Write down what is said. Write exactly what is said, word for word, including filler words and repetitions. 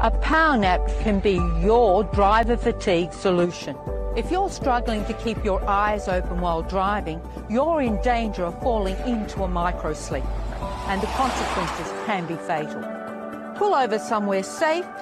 A power nap can be your driver fatigue solution. If you're struggling to keep your eyes open while driving, you're in danger of falling into a micro-sleep, and the consequences can be fatal. Pull over somewhere safe